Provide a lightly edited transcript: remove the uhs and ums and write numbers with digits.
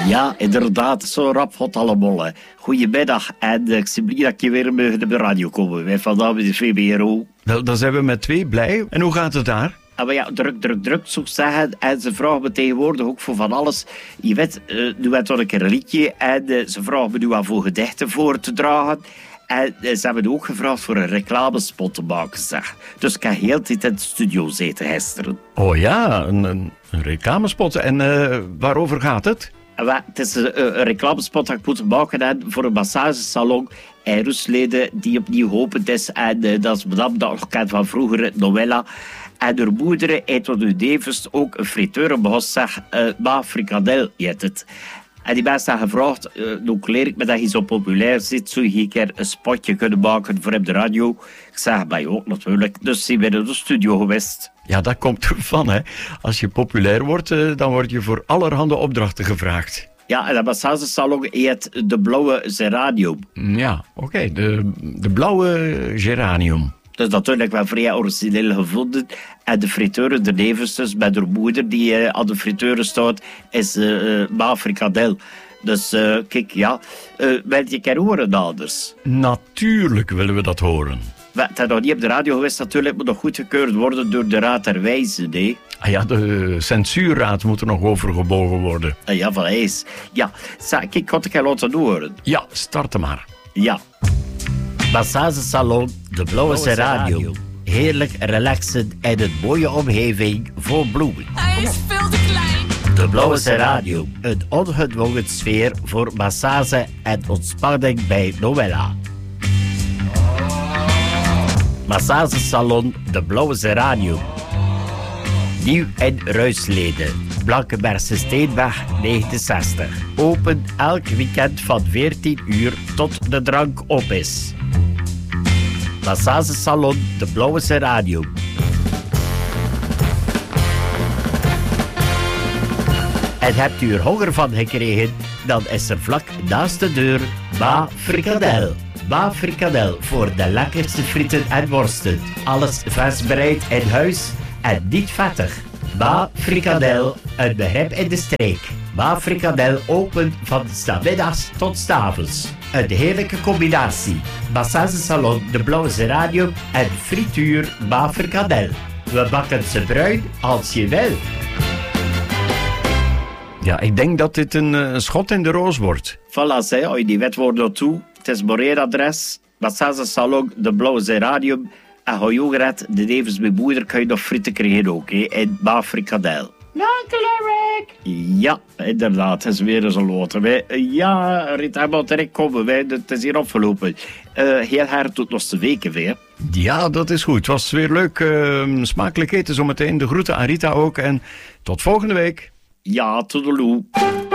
Ja, inderdaad, zo rap gaat allemaal. Hè. Goedemiddag en ik zie blij dat je weer mee op de radio komen. Wij vandaag met de VBRO. Dan zijn we met 2 blij. En hoe gaat het daar? Maar ja, druk, zou ik zeggen. En ze vragen me tegenwoordig ook voor van alles. Je weet, nu werd er een keer een liedje. En ze vragen me nu aan voor gedichten voor te dragen. En ze hebben me ook gevraagd voor een reclamespot te maken, zeg. Dus ik heb heel de tijd in de studio zitten gisteren. Oh ja, een reclamespot. En waarover gaat het? Het is een reclamespot dat ik moet maken voor een massagesalon in Rusleden die opnieuw geopend is. En dat is madame dat ik ken van vroeger, Noëlla. En haar moeder heeft tot nu nevens ook een friteur begonnen, zeg, maar frikandel heet het. En die mensen hebben gevraagd, hoe leer ik me dat je zo populair zit, zou je een keer een spotje kunnen maken voor op de radio? Ik zeg, bij ook natuurlijk. Dus zijn we in de studio geweest. Ja, dat komt ervan, hè. Als je populair wordt, dan word je voor allerhande opdrachten gevraagd. Ja, en dat massagesalon heet de Blauwe Geranium. Ja, oké. De Blauwe Geranium. Dus natuurlijk wel vrij origineel gevonden. En de friteur, de nevens dus, met haar moeder die aan de friteur staat, is ma frikandel. Dus kijk, ja. Wil je een keer horen, anders? Natuurlijk willen we dat horen. Het is nog niet op de radio geweest, natuurlijk. Het moet nog goedgekeurd worden door de Raad der Wijzen, nee. Ah ja, de censuurraad moet er nog overgebogen worden. Ja, van ijs. Ja, kijk, ik had het een keer laten horen. Ja, start hem maar. Ja. Massagesalon de Blauwe Geranium. Heerlijk relaxen in een mooie omgeving voor bloemen. Hij is veel te klein. De Blauwe Geranium. Een ongedwongen sfeer voor massage en ontspanning bij Noëlla. Massagesalon de Blauwe Geranium. Nieuw in Ruisleden. Blankenbergse Steenweg 69. Open elk weekend van 14 uur tot de drank op is. Massagesalon de Blauwe Geranium. En hebt u er honger van gekregen, dan is er vlak naast de deur Ma Frikandel. Ma Frikandel voor de lekkerste frieten en worsten. Alles vers bereid in huis en niet vettig. Ma Frikandel, een begrip in de streek. Ma Frikandel open van 's namiddags tot 's avonds. Een heerlijke combinatie. Massagesalon de Blauwe Geranium en frituur Ma Frikandel. We bakken ze bruin als je wil. Ja, ik denk dat dit een schot in de roos wordt. Voilà, zei, als je die wetwoorden naartoe. Het is mijn adres. Massagesalon de Blauwe Geranium. En ga je ook gered, de nevens mijn moeder kan je nog frieten krijgen ook, in Ma Frikandel. Ja, inderdaad, het is weer eens een loten. Ja, Rita, maar direct komen wij, het is hier afgelopen. Heel hard tot nog 2 weken weer. Ja, dat is goed. Het was weer leuk. Smakelijk eten zometeen. De groeten aan Rita ook. En tot volgende week. Ja, toedeloe.